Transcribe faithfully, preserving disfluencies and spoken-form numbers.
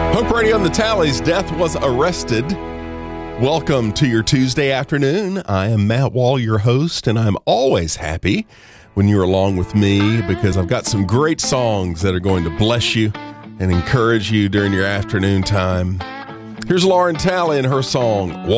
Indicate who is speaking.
Speaker 1: Hope Radio on the Tallies. Death was arrested. Welcome to your Tuesday afternoon. I am Matt Wall, your host, and I'm always happy when you're along with me because I've got some great songs that are going to bless you and encourage you during your afternoon time. Here's Lauren Talley and her song,